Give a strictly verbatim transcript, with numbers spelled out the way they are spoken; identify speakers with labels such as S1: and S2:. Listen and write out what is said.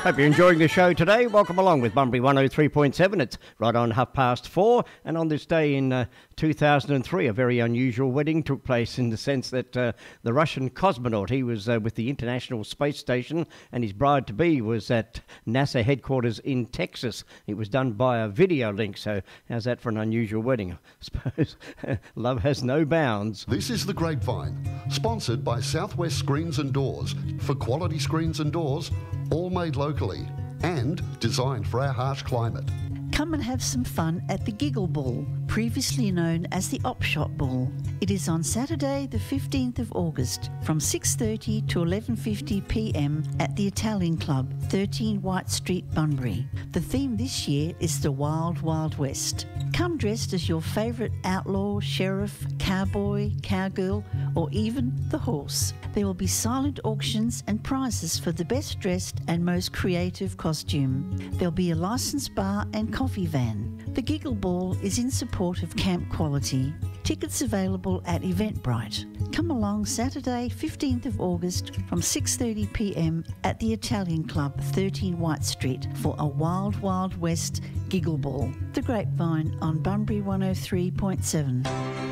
S1: Hope you're enjoying the show today. Welcome along with Bunbury one oh three point seven. It's right on half past four. And on this day in uh, two thousand three, a very unusual wedding took place in the sense that uh, the Russian cosmonaut, he was uh, with the International Space Station, and his bride-to-be was at NASA headquarters in Texas. It was done by a video link, so how's that for an unusual wedding? I suppose love has no bounds.
S2: This is The Grapevine, sponsored by Southwest Screens and Doors, for quality screens and doors, all made locally and designed for our harsh climate.
S3: Come and have some fun at the Giggle Ball, previously known as the Op Shop Ball. It is on Saturday the fifteenth of August from six thirty to eleven fifty p m at the Italian Club, thirteen White Street, Bunbury. The theme this year is the Wild Wild West. Come dressed as your favourite outlaw, sheriff, cowboy, cowgirl, or even the horse. There will be silent auctions and prizes for the best dressed and most creative costume. There'll be a licensed bar and coffee van. The Giggle Ball is in support of Camp Quality. Tickets available at Eventbrite. Come along Saturday, fifteenth of August from six thirty p m at the Italian Club, thirteen White Street, for a Wild Wild West Giggle Ball. The Grapevine on Bunbury one oh three point seven.